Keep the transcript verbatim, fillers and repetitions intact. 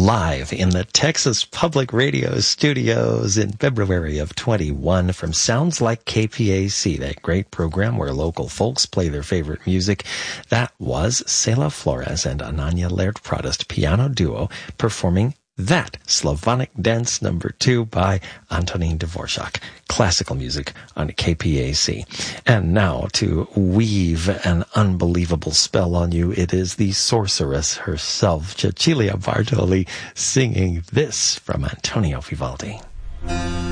live in the Texas Public Radio studios in February of twenty-one from Sounds Like K P A C, that great program where local folks play their favorite music. That was Cela Flores and Ananya Laird-Prodest piano duo performing that Slavonic Dance number two by Antonín Dvorak. Classical music on K P A C. And now to weave an unbelievable spell on you, it is the sorceress herself, Cecilia Bartoli, singing this from Antonio Vivaldi.